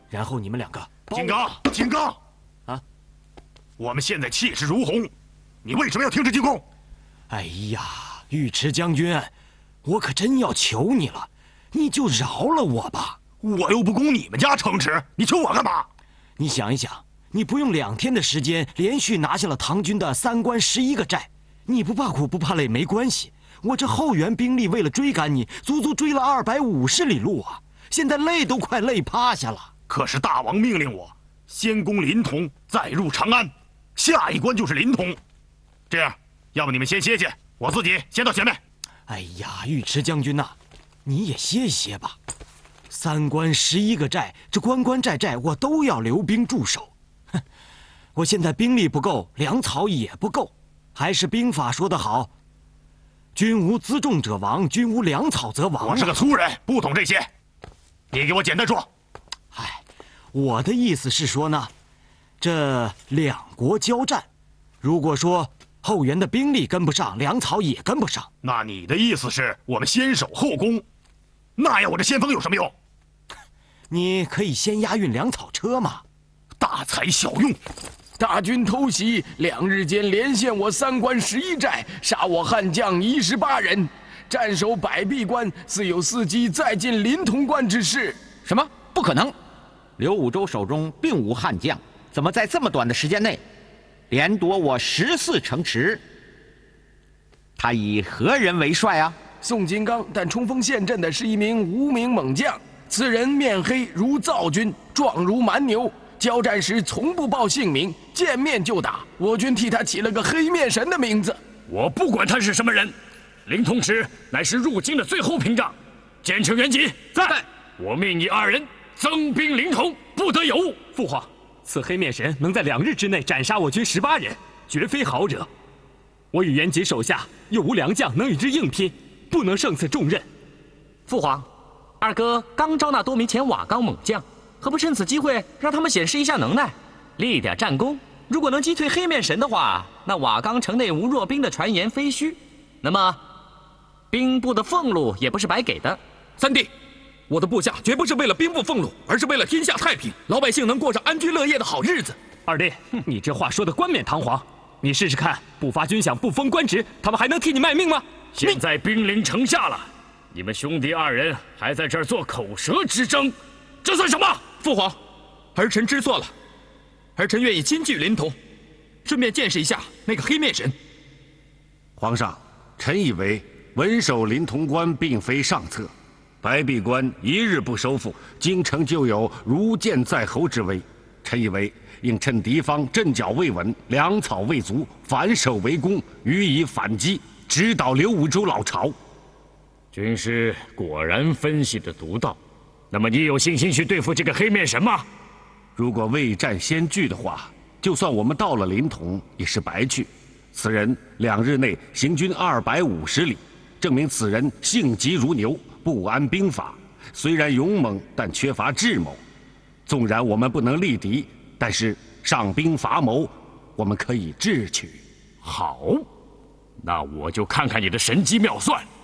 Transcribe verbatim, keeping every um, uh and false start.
然后你们两个。 金刚，金刚， 啊！ 我们现在气势如虹，你为什么要停止进攻？ 哎呀，尉迟将军，我可真要求你了，你就饶了我吧。 我又不攻你们家城池，你求我干嘛？ 你想一想，你不用两天的时间，连续拿下了唐军的三关十一个寨，你不怕苦不怕累没关系。我这后援兵力为了追赶你，足足追了二百五十里路啊！现在累都快累趴下了。 可是大王命令我先攻临潼，再入长安，下一关就是临潼。这样，要不你们先歇歇，我自己先到前面。 哎呀，尉迟将军呐、啊，你也歇一歇吧。三关十一个寨，这关关寨寨我都要留兵驻守。哼，我现在兵力不够，粮草也不够，还是兵法说得好。军无辎重者亡，军无粮草则亡。 我是个粗人，不懂这些。你给我简单说。 哎，我的意思是说呢，这两国交战，如果说后援的兵力跟不上，粮草也跟不上， 那你的意思是我们先守后攻？那样我这先锋有什么用？ 你可以先押运粮草车嘛。 大材小用。 大军偷袭，两日间连陷我三关十一寨，杀我汉将一十八人，战守百壁关，似有伺机再进临潼关之势。 什么？不可能！刘武周手中并无悍将，怎么在这么短的时间内连夺我十四城池？他以何人为帅啊？ 宋金刚，但冲锋陷阵的是一名无名猛将。此人面黑如灶君，壮如蛮牛，交战时从不报姓名，见面就打。我军替他起了个黑面神的名字。 我不管他是什么人，临潼池乃是入京的最后屏障。简称元吉在，我命你二人增兵临潼，不得有误。 父皇，此黑面神能在两日之内斩杀我军十八人，绝非好惹。我与元吉手下又无良将能与之硬拼，不能胜此重任。 父皇，二哥刚招纳多名前瓦岗猛将，何不趁此机会让他们显示一下能耐，立点战功？如果能击退黑面神的话，那瓦岗城内无弱兵的传言非虚，那么兵部的俸禄也不是白给的。 三弟，我的部下绝不是为了兵部俸禄，而是为了天下太平，老百姓能过上安居乐业的好日子。二弟，你这话说的冠冕堂皇，你试试看，不发军饷，不封官职，他们还能替你卖命吗？ 现在兵临城下了，你们兄弟二人还在这儿做口舌之争，这算什么？ 父皇，儿臣知错了，儿臣愿意亲去临潼，顺便见识一下那个黑面神。 皇上，臣以为稳守临潼关并非上策。白壁关一日不收复，京城就有如箭在喉之危。臣以为应趁敌方阵脚未稳、粮草未足，反守为攻，予以反击，直捣刘武周老巢。 军师果然分析的独到。那么你有信心去对付这个黑面神吗？ 如果未战先惧的话，就算我们到了临潼也是白去。此人两日内行军二百五十里，证明此人性急如牛，不谙兵法。虽然勇猛，但缺乏智谋。纵然我们不能力敌，但是上兵伐谋，我们可以智取。 好，那我就看看你的神机妙算。